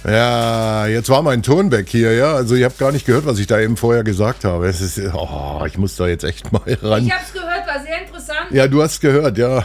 Ja, jetzt war mein Ton weg hier, ja. Also ihr habt gar nicht gehört, was ich da eben vorher gesagt habe. Es ist, ich muss da jetzt echt mal ran. Ich hab's gehört, war sehr interessant. Ja, du hast gehört, ja.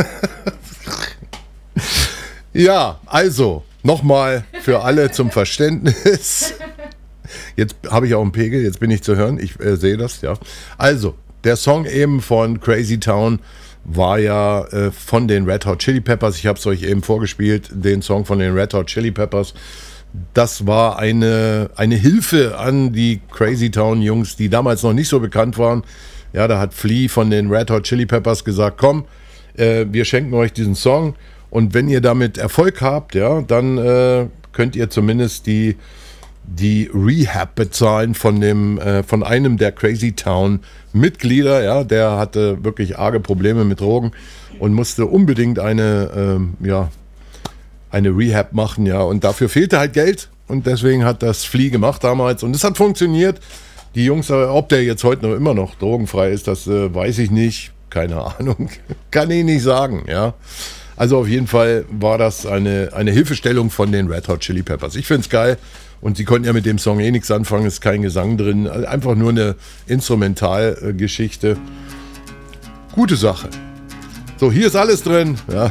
Ja, also, nochmal für alle zum Verständnis. Jetzt habe ich auch einen Pegel, jetzt bin ich zu hören, ich sehe das, ja. Also, der Song eben von Crazy Town war ja von den Red Hot Chili Peppers. Ich habe es euch eben vorgespielt, den Song von den Red Hot Chili Peppers. Das war eine Hilfe an die Crazy Town Jungs, die damals noch nicht so bekannt waren. Ja, da hat Flea von den Red Hot Chili Peppers gesagt, komm, wir schenken euch diesen Song und wenn ihr damit Erfolg habt, ja, dann könnt ihr zumindest die Rehab bezahlen von einem der Crazy Town Mitglieder, ja, der hatte wirklich arge Probleme mit Drogen und musste unbedingt eine Rehab machen, ja, und dafür fehlte halt Geld und deswegen hat das Flea gemacht damals und es hat funktioniert. Die Jungs, ob der jetzt heute noch immer noch drogenfrei ist, das weiß ich nicht, keine Ahnung, kann ich nicht sagen, ja. Also auf jeden Fall war das eine Hilfestellung von den Red Hot Chili Peppers. Ich finde es geil. Und sie konnten ja mit dem Song eh nichts anfangen, ist kein Gesang drin, einfach nur eine Instrumentalgeschichte. Gute Sache. So, hier ist alles drin, ja.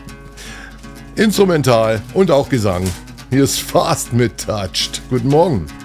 Instrumental und auch Gesang. Hier ist Fast mit Touched. Guten Morgen.